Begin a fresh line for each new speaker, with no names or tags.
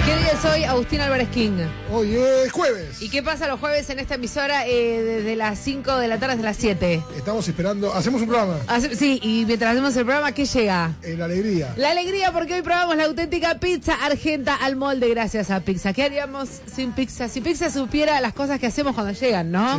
¿Qué día es hoy, Agustín Álvarez King?
Hoy es jueves.
¿Y qué pasa los jueves en esta emisora desde las 5 de la tarde hasta las 7?
Estamos esperando, hacemos un programa.
Sí, y mientras hacemos el programa, ¿qué llega?
La alegría.
La alegría, porque hoy probamos la auténtica pizza argenta al molde gracias a Pizza. ¿Qué haríamos sin pizza? Si pizza supiera las cosas que hacemos cuando llegan, ¿no? Sí.